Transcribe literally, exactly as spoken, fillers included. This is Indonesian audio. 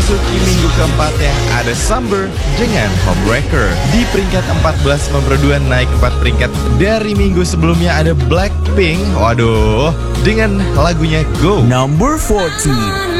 memasuki minggu keempat ya, ada Summer dengan Homewrecker. Di peringkat empat belas nomor dua naik empat peringkat dari minggu sebelumnya ada Blackpink. Waduh, dengan lagunya Go. Number fourteen.